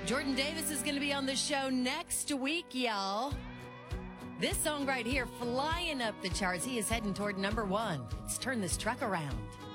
Jordan Davis is going to be on the show next week, y'all. This song right here, flying up the charts. He is heading toward number one. Let's turn this truck around.